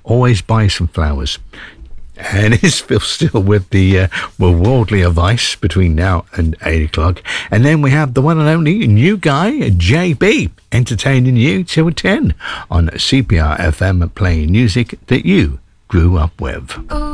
always buy some flowers. And it's still with the worldly advice between now and 8 o'clock. And then we have the one and only new guy, JB, entertaining you till 10 on CPR FM, playing music that you grew up with.